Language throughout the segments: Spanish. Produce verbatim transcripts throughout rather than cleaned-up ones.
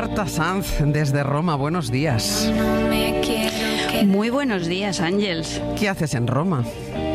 Marta Sanz desde Roma, buenos días. Muy buenos días, Ángeles. ¿Qué haces en Roma?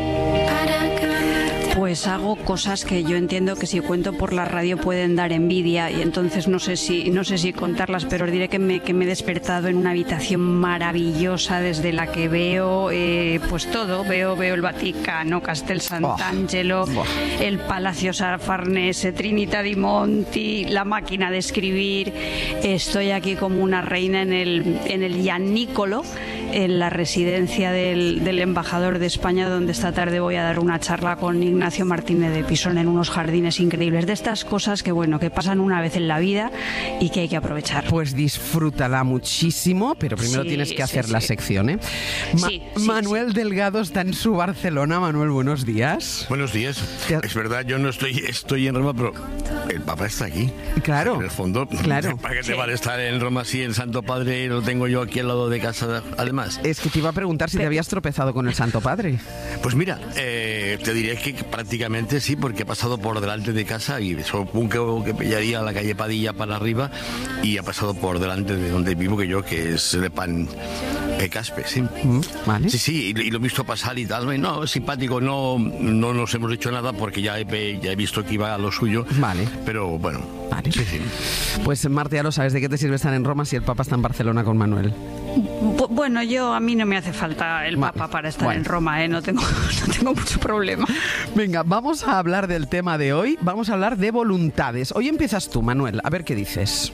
Pues hago cosas que yo entiendo que si cuento por la radio pueden dar envidia, y entonces no sé si no sé si contarlas, pero os diré que me, que me he despertado en una habitación maravillosa desde la que veo eh, pues todo, veo veo el Vaticano, Castel Sant'Angelo, oh. oh. el Palacio Farnese, Trinità di Monti, la máquina de escribir. Estoy aquí como una reina en el en el Giannicolo, en la residencia del, del embajador de España, donde esta tarde voy a dar una charla con Ignacio Martínez de Pisón en unos jardines increíbles. De estas cosas que, bueno, que pasan una vez en la vida y que hay que aprovechar. Pues disfrútala muchísimo, pero primero sí, tienes que hacer sí, la sí. sección, ¿eh? Ma- sí, sí, Manuel sí. Delgado está en su Barcelona. Manuel, buenos días. Buenos días. Es verdad, yo no estoy, estoy en Roma, pero el Papa está aquí. Claro. En el fondo, claro. ¿para qué te sí. vale estar en Roma si el Santo Padre lo tengo yo aquí al lado de casa, además? Es que te iba a preguntar si te habías tropezado con el Santo Padre. Pues mira, eh, te diré que prácticamente sí, porque he pasado por delante de casa y supongo que pillaría la calle Padilla para arriba y ha pasado por delante de donde vivo que yo, que es de Pan eh, Caspe, sí. Mm, vale. Sí, sí, y, y lo he visto pasar y tal. No, es simpático, no, no nos hemos hecho nada porque ya he, ya he visto que iba a lo suyo. Vale. Pero bueno, vale. Sí, sí. Pues Marta, ya lo sabes, ¿de qué te sirve estar en Roma si el Papa está en Barcelona con Manuel? Bueno, yo a mí no me hace falta el Papa para estar bueno. en Roma, ¿eh? No tengo, no tengo mucho problema. Venga, vamos a hablar del tema de hoy. Vamos a hablar de voluntades. Hoy empiezas tú, Manuel. A ver qué dices.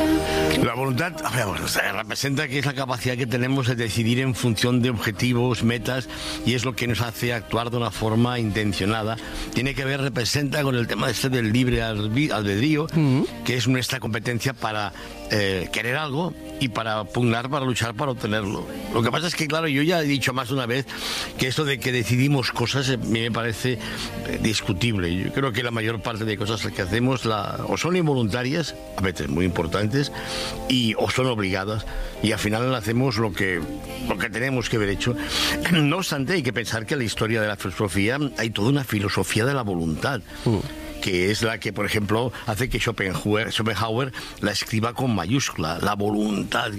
La voluntad, a ver, representa que es la capacidad que tenemos de decidir en función de objetivos, metas, y es lo que nos hace actuar de una forma intencionada. Tiene que ver, representa con el tema este del libre albedrío, uh-huh. que es nuestra competencia para eh, querer algo y para pugnar, para luchar, para obtenerlo. Lo que pasa es que, claro, yo ya he dicho más de una vez que esto de que decidimos cosas a mí me parece eh, discutible. Yo creo que la mayor parte de cosas que hacemos la, o son involuntarias, a veces muy importantes, y o son obligadas, y al final hacemos lo que, lo que tenemos que haber hecho. No obstante, hay que pensar que en la historia de la filosofía hay toda una filosofía de la voluntad. Uh. que es la que, por ejemplo, hace que Schopenhauer, Schopenhauer la escriba con mayúscula, la voluntad.